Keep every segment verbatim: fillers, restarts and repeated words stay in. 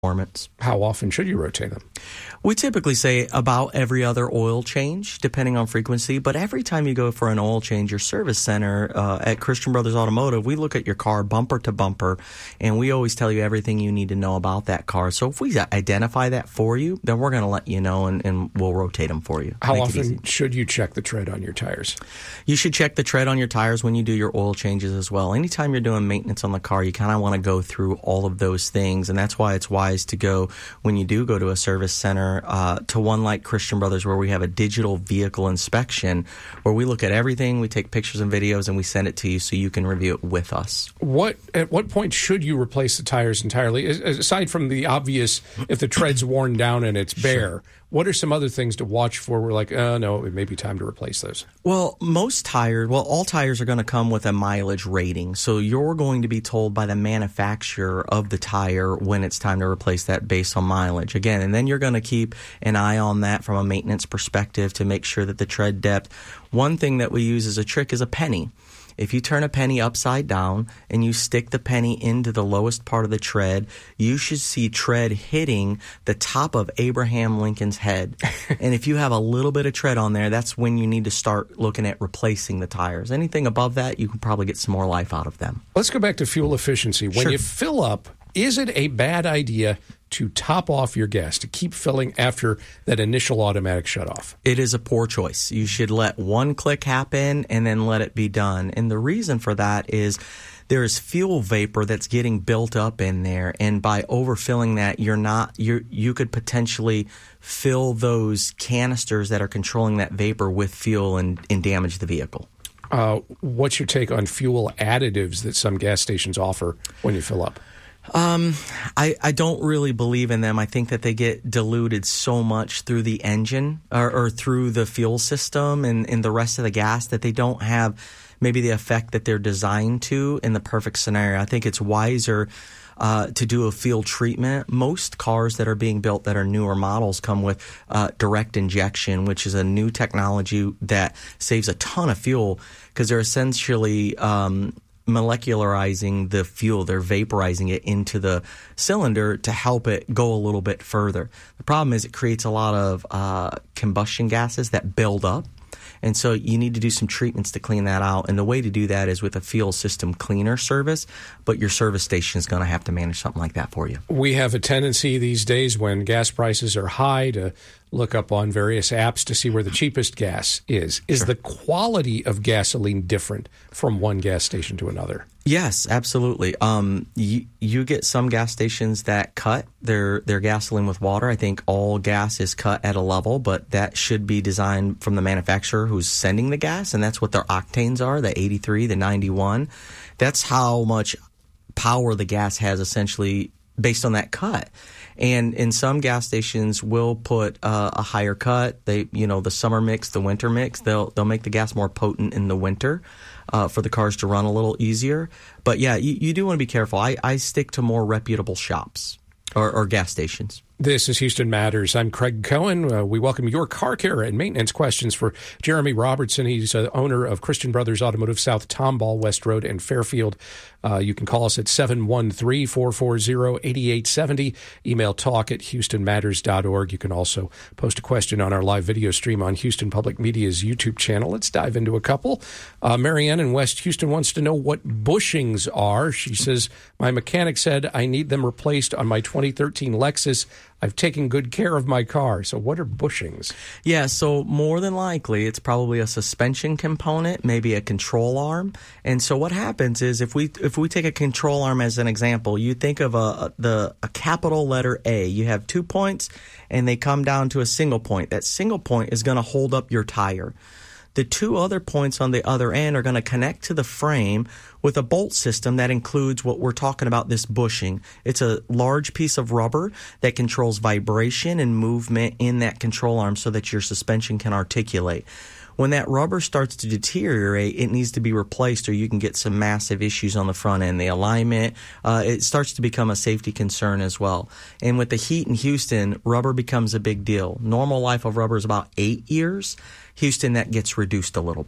performance. How often should you rotate them? We typically say about every other oil change, depending on frequency. But every time you go for an oil change, your service center uh, at Christian Brothers Automotive, we look at your car bumper to bumper, and we always tell you everything you need to know about that car. So if we identify that for you, then we're going to let you know, and, and we'll rotate them for you. How often should you check the tread on your tires? You should check the tread on your tires when you do your oil changes as well. Anytime you're doing maintenance on the car, you kind of want to go through all of those things, and that's why it's wise to go, when you do go to a service center, uh, to one like Christian Brothers, where we have a digital vehicle inspection, where we look at everything, we take pictures and videos, and we send it to you so you can review it with us. What At what point should you replace the tires entirely? Aside from the obvious, if the tread's worn down and it's bare, sure. What are some other things to watch for? We're like, oh, no, it may be time to replace those. Well, most tires, well, all tires are going to come with a mileage rating. So you're going to be told by the manufacturer of the tire when it's time to replace that based on mileage. Again, and then you're going to keep an eye on that from a maintenance perspective to make sure that the tread depth. One thing that we use as a trick is a penny. If you turn a penny upside down and you stick the penny into the lowest part of the tread, you should see tread hitting the top of Abraham Lincoln's head. And if you have a little bit of tread on there, that's when you need to start looking at replacing the tires. Anything above that, you can probably get some more life out of them. Let's go back to fuel efficiency. When Sure. you fill up, is it a bad idea to top off your gas, to keep filling after that initial automatic shutoff? It is a poor choice. You should let one click happen and then let it be done. And the reason for that is there is fuel vapor that's getting built up in there, and by overfilling that, you're not you you could potentially fill those canisters that are controlling that vapor with fuel and, and damage the vehicle. Uh, what's your take on fuel additives that some gas stations offer when you fill up? Um, I, I don't really believe in them. I think that they get diluted so much through the engine or, or through the fuel system and, and the rest of the gas that they don't have maybe the effect that they're designed to in the perfect scenario. I think it's wiser uh, to do a fuel treatment. Most cars that are being built that are newer models come with uh, direct injection, which is a new technology that saves a ton of fuel because they're essentially um, molecularizing the fuel. They're vaporizing it into the cylinder to help it go a little bit further. The problem is it creates a lot of uh, combustion gases that build up. And so you need to do some treatments to clean that out. And the way to do that is with a fuel system cleaner service, but your service station is going to have to manage something like that for you. We have a tendency these days when gas prices are high to look up on various apps to see where the cheapest gas is. Is Sure. the quality of gasoline different from one gas station to another? Yes, absolutely. Um, you, you get some gas stations that cut their, their gasoline with water. I think all gas is cut at a level, but that should be designed from the manufacturer who's sending the gas, and that's what their octanes are, the eighty-three, the ninety-one. That's how much power the gas has essentially based on that cut. And in some gas stations will put uh, a higher cut. They, you know, the summer mix, the winter mix, they'll they'll make the gas more potent in the winter uh, for the cars to run a little easier. But yeah, you, you do want to be careful. I, I stick to more reputable shops or, or gas stations. This is Houston Matters. I'm Craig Cohen. Uh, we welcome your car care and maintenance questions for Jeremy Robertson. He's uh, owner of Christian Brothers Automotive, South Tomball, West Road, and Fairfield. Uh, you can call us at seven one three, four four zero, eight eight seven zero. Email talk at houston matters dot org. You can also post a question on our live video stream on Houston Public Media's YouTube channel. Let's dive into a couple. Uh, Marianne in West Houston wants to know what bushings are. She says, my mechanic said I need them replaced on my twenty thirteen Lexus. I've taken good care of my car. So what are bushings? Yeah, so more than likely, it's probably a suspension component, maybe a control arm. And so what happens is if we if we take a control arm as an example, you think of a the a capital letter A. You have two points, and they come down to a single point. That single point is going to hold up your tire. The two other points on the other end are going to connect to the frame with a bolt system that includes what we're talking about, this bushing. It's a large piece of rubber that controls vibration and movement in that control arm so that your suspension can articulate. When that rubber starts to deteriorate, it needs to be replaced or you can get some massive issues on the front end. The alignment, uh, it starts to become a safety concern as well. And with the heat in Houston, rubber becomes a big deal. Normal life of rubber is about eight years. Houston, that gets reduced a little bit.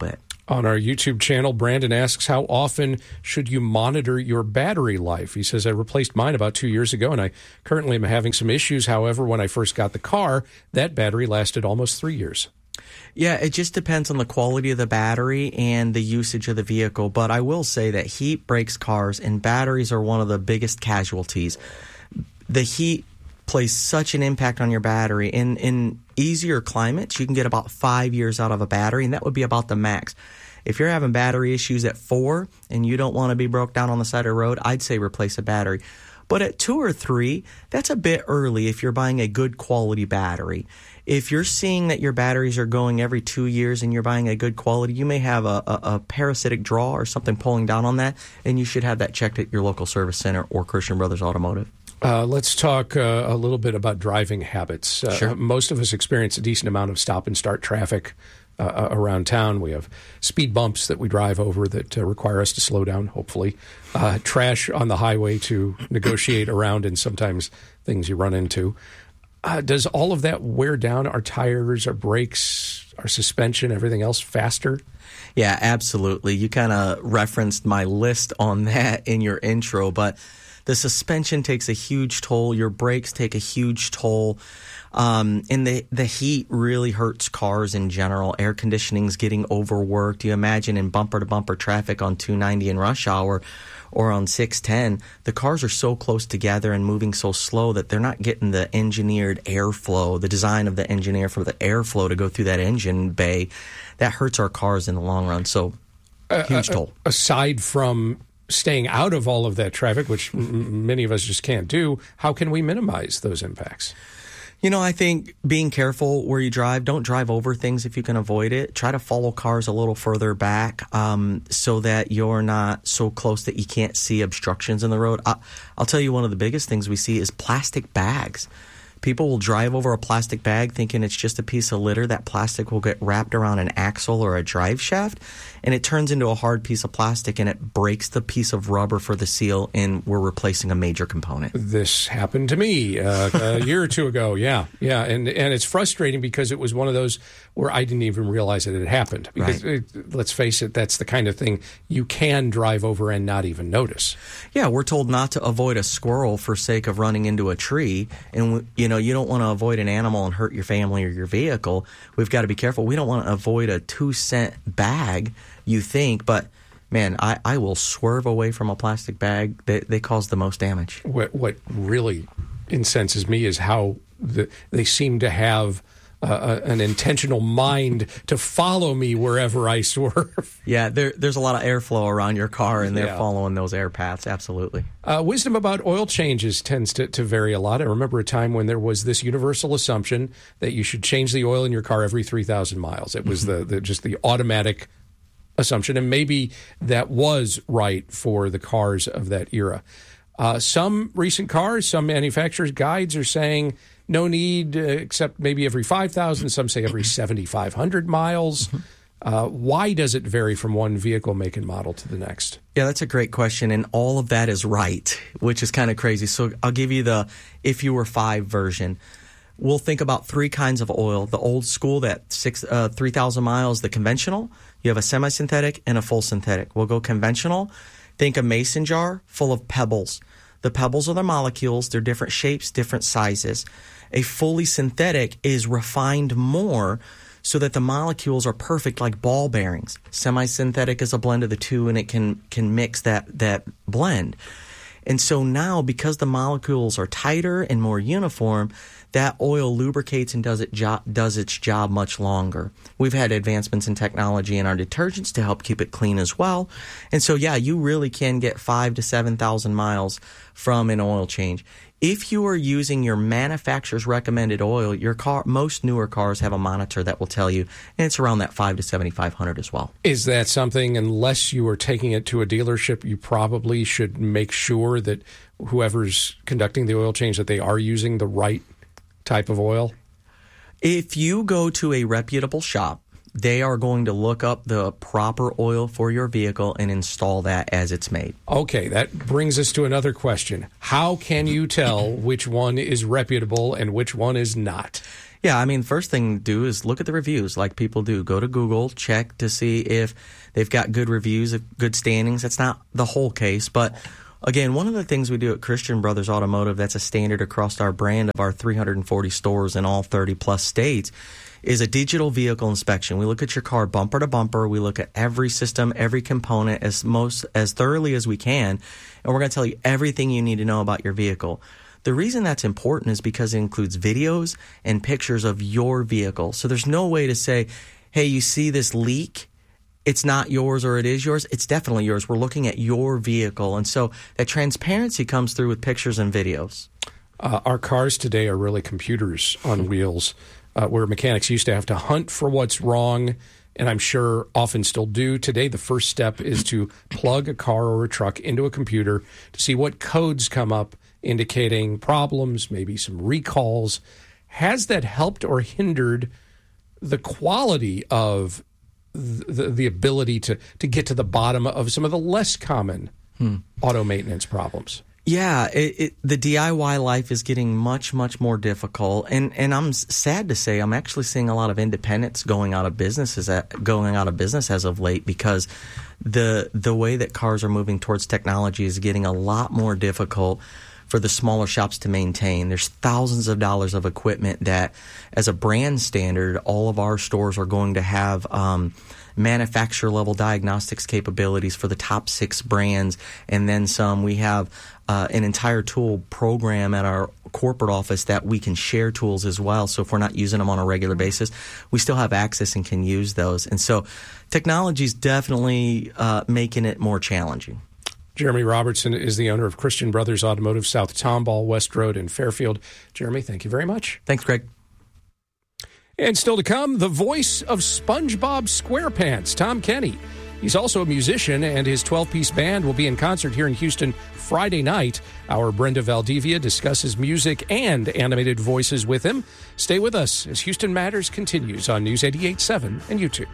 On our YouTube channel, Brandon asks, how often should you monitor your battery life? He says, I replaced mine about two years ago, and I currently am having some issues. However, when I first got the car, that battery lasted almost three years. Yeah, it just depends on the quality of the battery and the usage of the vehicle. But I will say that heat breaks cars, and batteries are one of the biggest casualties. The heat plays such an impact on your battery. In in easier climates, you can get about five years out of a battery, and that would be about the max. If you're having battery issues at four and you don't want to be broke down on the side of the road, I'd say replace a battery. But at two or three, that's a bit early if you're buying a good quality battery. If you're seeing that your batteries are going every two years and you're buying a good quality, you may have a, a, a parasitic draw or something pulling down on that, and you should have that checked at your local service center or Christian Brothers Automotive. Uh, let's talk uh, a little bit about driving habits. Uh, Sure. Most of us experience a decent amount of stop and start traffic uh, around town. We have speed bumps that we drive over that uh, require us to slow down, hopefully. Uh, trash on the highway to negotiate around, and sometimes things you run into. Uh, does all of that wear down our tires, our brakes, our suspension, everything else faster? Yeah, absolutely. You kind of referenced my list on that in your intro, but the suspension takes a huge toll. Your brakes take a huge toll. Um, and the, the heat really hurts cars in general. Air conditioning's getting overworked. You imagine in bumper-to-bumper traffic on two ninety in rush hour or on six ten, the cars are so close together and moving so slow that they're not getting the engineered airflow, the design of the engineer for the airflow to go through that engine bay. That hurts our cars in the long run. So, huge uh, toll. Aside from staying out of all of that traffic, which m- many of us just can't do, how can we minimize those impacts? You know, I think being careful where you drive. Don't drive over things if you can avoid it. Try to follow cars a little further back um, so that you're not so close that you can't see obstructions in the road. I, I'll tell you, one of the biggest things we see is plastic bags. People will drive over a plastic bag thinking it's just a piece of litter. That plastic will get wrapped around an axle or a drive shaft, and it turns into a hard piece of plastic, and it breaks the piece of rubber for the seal, and we're replacing a major component. This happened to me uh, a year or two ago. Yeah, yeah, and and it's frustrating because it was one of those where I didn't even realize that it had happened. Because Right. it, let's face it, that's the kind of thing you can drive over and not even notice. Yeah, we're told not to avoid a squirrel for sake of running into a tree, and you know you don't want to avoid an animal and hurt your family or your vehicle. We've got to be careful. We don't want to avoid a two cent bag, you think, but man, I, I will swerve away from a plastic bag. They, they cause the most damage. What what really incenses me is how the, they seem to have uh, an intentional mind to follow me wherever I swerve. Yeah, there, there's a lot of airflow around your car, and they're Yeah. following those air paths. Absolutely. Uh, wisdom about oil changes tends to, to vary a lot. I remember a time when there was this universal assumption that you should change the oil in your car every three thousand miles. It was the, the just the automatic assumption, and maybe that was right for the cars of that era. Uh, some recent cars, some manufacturers' guides are saying no need uh, except maybe every five thousand. Some say every seventy-five hundred miles. Uh, why does it vary from one vehicle make and model to the next? Yeah, that's a great question, and all of that is right, which is kind of crazy. So I'll give you the if you were five version. We'll think about three kinds of oil. The old school, that six, uh, three thousand miles, the conventional. You have a semi-synthetic and a full synthetic. We'll go conventional. Think a mason jar full of pebbles. The pebbles are the molecules. They're different shapes, different sizes. A fully synthetic is refined more so that the molecules are perfect like ball bearings. Semi-synthetic is a blend of the two, and it can can mix that that blend. And so now, because the molecules are tighter and more uniform, that oil lubricates and does it jo- does its job much longer. We've had advancements in technology in our detergents to help keep it clean as well. And so, yeah, you really can get five to seven thousand miles from an oil change. If you are using your manufacturer's recommended oil, your car, most newer cars have a monitor that will tell you, and it's around that five to seventy-five hundred as well. Is that something, unless you are taking it to a dealership, you probably should make sure that whoever's conducting the oil change, that they are using the right type of oil? If you go to a reputable shop they are going to look up the proper oil for your vehicle and install that as it's made. Okay, that brings us to another question. How can you tell which one is reputable and which one is not? Yeah, I mean, first thing to do is look at the reviews like people do. Go to Google, check to see if they've got good reviews, good standings. That's not the whole case, but again, one of the things we do at Christian Brothers Automotive that's a standard across our brand of our three hundred forty stores in all thirty plus states is a digital vehicle inspection. We look at your car bumper to bumper. We look at every system, every component as most as thoroughly as we can, and we're going to tell you everything you need to know about your vehicle. The reason that's important is because it includes videos and pictures of your vehicle. So there's no way to say, hey, you see this leak? It's not yours or it is yours. It's definitely yours. We're looking at your vehicle. And so that transparency comes through with pictures and videos. Uh, our cars today are really computers on wheels, uh, where mechanics used to have to hunt for what's wrong, and I'm sure often still do. Today, the first step is to plug a car or a truck into a computer to see what codes come up indicating problems, maybe some recalls. Has that helped or hindered the quality of the, the ability to, to get to the bottom of some of the less common hmm. auto maintenance problems? Yeah, it, it, the D I Y life is getting much, much more difficult, and and I'm sad to say I'm actually seeing a lot of independents going out of businesses at, going out of business as of late because the the way that cars are moving towards technology is getting a lot more difficult for the smaller shops to maintain. There's thousands of dollars of equipment that, as a brand standard, all of our stores are going to have um, manufacturer-level diagnostics capabilities for the top six brands, and then some. We have uh, an entire tool program at our corporate office that we can share tools as well. So if we're not using them on a regular basis, we still have access and can use those. And so technology is definitely uh, making it more challenging. Jeremy Robertson is the owner of Christian Brothers Automotive, South Tomball, West Road, and Fairfield. Jeremy, thank you very much. Thanks, Greg. And still to come, the voice of SpongeBob SquarePants, Tom Kenny. He's also a musician, and his twelve-piece band will be in concert here in Houston Friday night. Our Brenda Valdivia discusses music and animated voices with him. Stay with us as Houston Matters continues on News eighty-eight point seven and YouTube.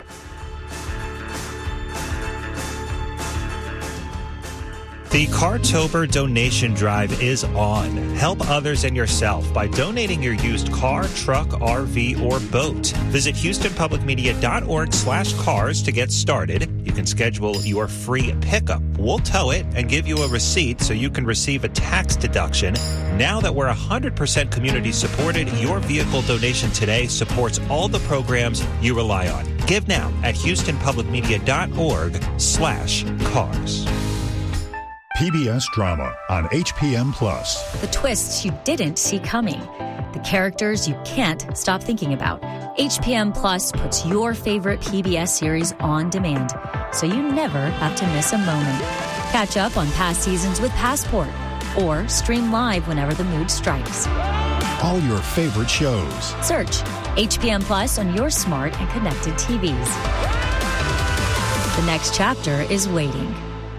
The Cartober donation drive is on. Help others and yourself by donating your used car, truck, R V, or boat. Visit houstonpublicmedia.org slash cars to get started. You can schedule your free pickup. We'll tow it and give you a receipt so you can receive a tax deduction. Now that we're one hundred percent community supported, your vehicle donation today supports all the programs you rely on. Give now at houstonpublicmedia.org slash cars. P B S drama on H P M Plus. The twists you didn't see coming. The characters you can't stop thinking about. H P M Plus puts your favorite P B S series on demand, so you never have to miss a moment. Catch up on past seasons with Passport, or stream live whenever the mood strikes. All your favorite shows. Search H P M Plus on your smart and connected T Vs. The next chapter is waiting.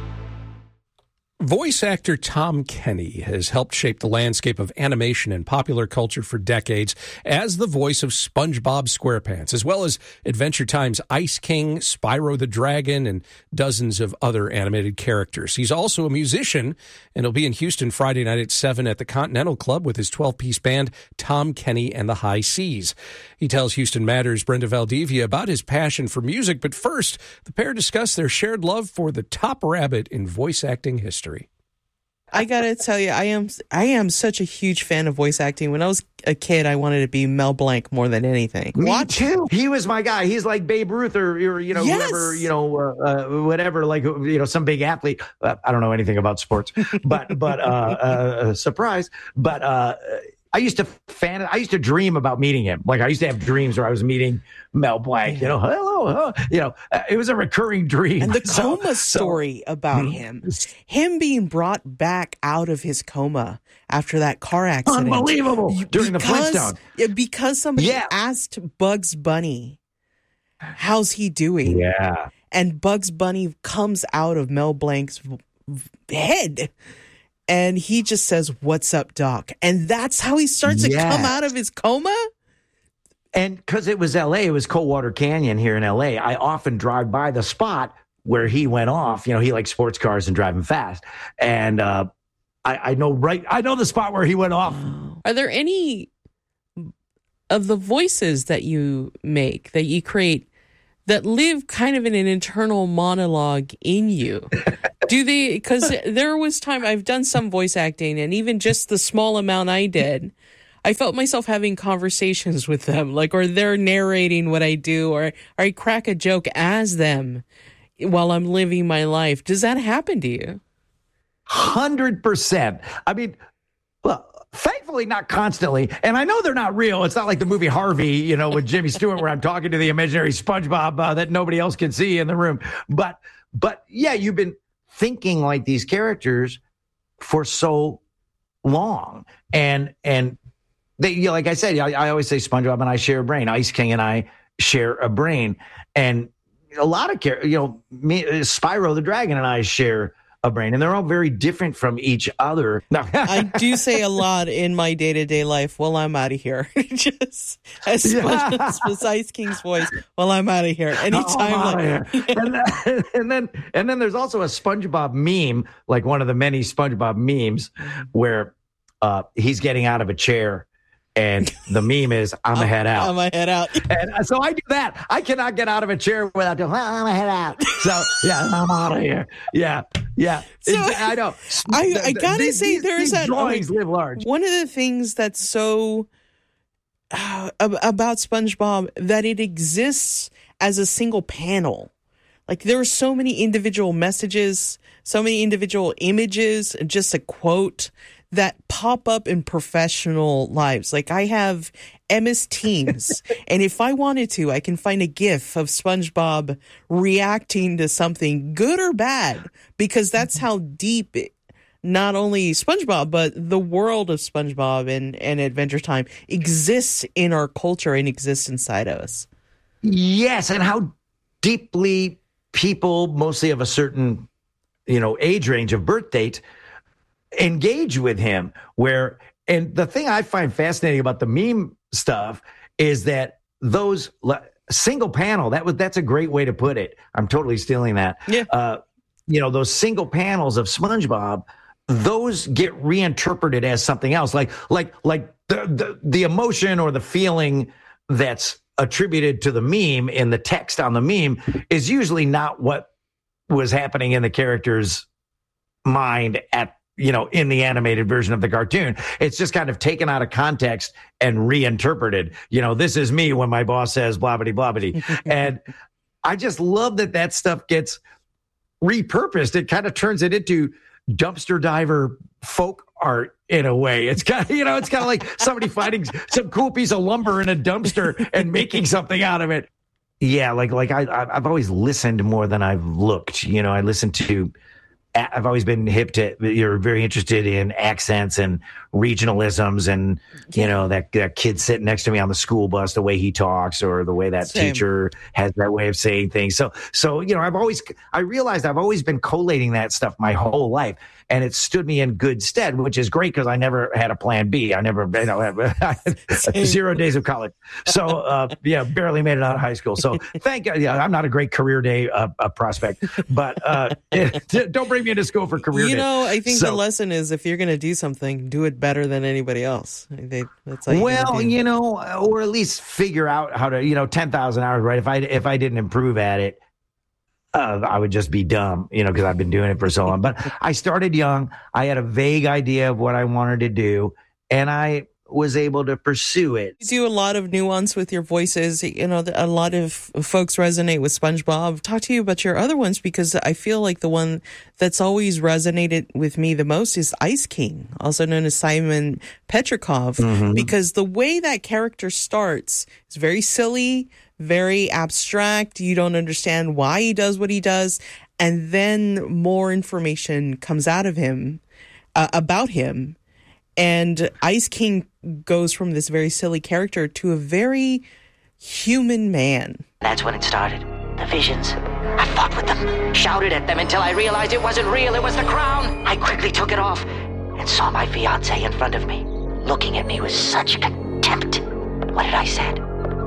Voice actor Tom Kenny has helped shape the landscape of animation and popular culture for decades as the voice of SpongeBob SquarePants, as well as Adventure Time's Ice King, Spyro the Dragon, and dozens of other animated characters. He's also a musician, and he'll be in Houston Friday night at seven at the Continental Club with his twelve-piece band, Tom Kenny and the High Seas. He tells Houston Matters' Brenda Valdivia about his passion for music, but first, the pair discuss their shared love for the top rabbit in voice acting history. I gotta tell you, I am I am such a huge fan of voice acting. When I was a kid, I wanted to be Mel Blanc more than anything. Me Watch. too. He was my guy. He's like Babe Ruth or, or you know, Yes. whoever, you know, uh, uh, whatever, like, you know, some big athlete. Uh, I don't know anything about sports, but, but, uh, uh, surprise. But, uh, I used to fan I used to dream about meeting him. Like I used to have dreams where I was meeting Mel Blanc, you know, hello, hello. you know, uh, it was a recurring dream. And the So- coma story so, about him, him being brought back out of his coma after that car accident. Unbelievable. During the Flintstone. Yeah, because somebody Yeah. asked Bugs Bunny, how's he doing? Yeah. And Bugs Bunny comes out of Mel Blanc's v- v- head. And he just says, "What's up, Doc?" And that's how he starts to Yes. come out of his coma. And because it was L A, it was Coldwater Canyon here in L A, I often drive by the spot where he went off. You know, he likes sports cars and driving fast. And uh, I, I know right, I know the spot where he went off. Are there any of the voices that you make, that you create, that live kind of in an internal monologue in you? Do they, because there was time, I've done some voice acting, and even just the small amount I did, I felt myself having conversations with them, like, or they're narrating what I do, or, or I crack a joke as them while I'm living my life. Does that happen to you? one hundred percent. I mean, well, thankfully not constantly. And I know they're not real. It's not like the movie Harvey, you know, with Jimmy Stewart, where I'm talking to the imaginary SpongeBob uh, that nobody else can see in the room. But, but yeah, you've been thinking like these characters for so long. And, and they, you know, like I said, I, I always say SpongeBob and I share a brain. Ice King and I share a brain. And a lot of characters, you know, me, Spyro the Dragon and I share a brain, and they're all very different from each other. I do say a lot in my day-to-day life, well, I'm out of here. Just as much as Ice King's voice, well, I'm out of here. Anytime. Oh, like, here. and, then, and then and then there's also a SpongeBob meme, like one of the many SpongeBob memes, where uh, he's getting out of a chair. And the meme is, I'm a head out. I'm a head out. And so I do that. I cannot get out of a chair without doing, I'm a head out. So, yeah, I'm out of here. Yeah, yeah. So, I know. I, I gotta these, say, these, there's these that. drawings live large. One of the things that's so uh, about SpongeBob, that it exists as a single panel. Like, there are so many individual messages, so many individual images, just a quote that pop up in professional lives. Like, I have M S Teams, and if I wanted to, I can find a GIF of SpongeBob reacting to something, good or bad, because that's how deep it, not only SpongeBob, but the world of SpongeBob and, and Adventure Time exists in our culture and exists inside of us. Yes, and how deeply people, mostly of a certain, you know, age range of birth date, engage with him. Where, and the thing I find fascinating about the meme stuff is that those single panel, that was, that's a great way to put it. I'm totally stealing that. Yeah. Uh, you know, those single panels of SpongeBob, those get reinterpreted as something else. Like, like, like the, the, the emotion or the feeling that's attributed to the meme in the text on the meme is usually not what was happening in the character's mind at, you know, in the animated version of the cartoon. It's just kind of taken out of context and reinterpreted. You know, this is me when my boss says blah, blah, blah, blah. And I just love that that stuff gets repurposed. It kind of turns it into dumpster diver folk art in a way. It's kind of, you know, it's kind of like somebody finding some cool piece of lumber in a dumpster and making something out of it. Yeah, like like I I've always listened more than I've looked. You know, I listen to. I've always been hip to. You're very interested in accents and regionalisms, and you know that, that kid sitting next to me on the school bus, the way he talks, or the way that Same. teacher has that way of saying things. So, so you know, I've always, I realized I've always been collating that stuff my whole life, and it stood me in good stead, which is great because I never had a plan B. I never, you know, had zero days of college. So, uh, yeah, barely made it out of high school. So, thank God. Yeah, I'm not a great career day uh, uh, prospect, but uh, don't bring me into school for career You day. know, I think So- the lesson is, if you're going to do something, do it better than anybody else. They, that's how you Well, gotta do. you know, or at least figure out how to, you know, ten thousand hours, right? If I, if I didn't improve at it, uh, I would just be dumb, you know, because I've been doing it for so long. But I started young. I had a vague idea of what I wanted to do, and I was able to pursue it. You do a lot of nuance with your voices. You know, a lot of folks resonate with SpongeBob. Talk to you about your other ones, because I feel like the one that's always resonated with me the most is Ice King, also known as Simon Petrikov, Mm-hmm. because the way that character starts is very silly, very abstract. You don't understand why he does what he does. And then more information comes out of him, uh, about him. And Ice King goes from this very silly character to a very human man. That's when it started. The visions. I fought with them, shouted at them until I realized it wasn't real, it was the crown. I quickly took it off and saw my fiancé in front of me, looking at me with such contempt. What had I said?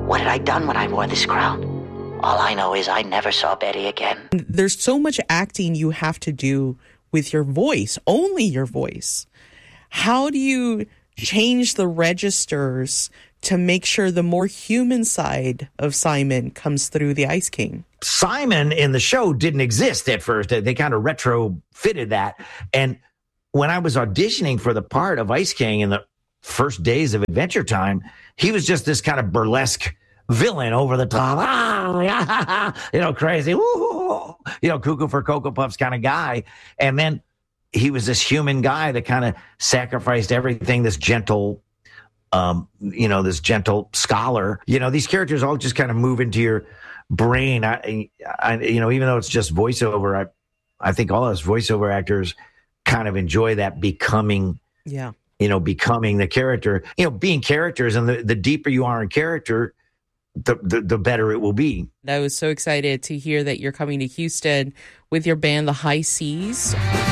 What had I done when I wore this crown? All I know is I never saw Betty again. There's so much acting you have to do with your voice, only your voice. How do you change the registers to make sure the more human side of Simon comes through the Ice King? Simon in the show didn't exist at first. They, they kind of retrofitted that. And when I was auditioning for the part of Ice King in the first days of Adventure Time, he was just this kind of burlesque villain, over the top, ah, you know, crazy, woo, you know, cuckoo for Cocoa Puffs kind of guy. And then he was this human guy that kind of sacrificed everything, this gentle, um, you know, this gentle scholar. You know, these characters all just kind of move into your brain. I, I, you know, even though it's just voiceover, I, I think all us voiceover actors kind of enjoy that becoming, yeah, you know, becoming the character, you know, being characters. And the, the deeper you are in character, The, the the better it will be. I was so excited to hear that you're coming to Houston with your band, The High Seas.